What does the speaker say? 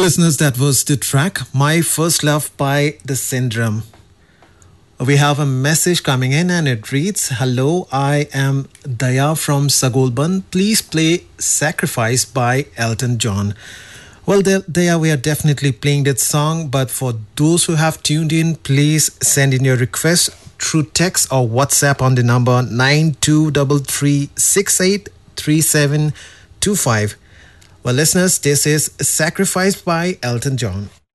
listeners, that was the track My First Love by The Syndrome. We have a message coming in and it reads, Hello, I am Daya from Sagolban. Please play Sacrifice by Elton John. Well, Daya, we are definitely playing that song, but for those who have tuned in, please send in your request through text or WhatsApp on the number 9233683725. Well, listeners, this is Sacrifice by Elton John.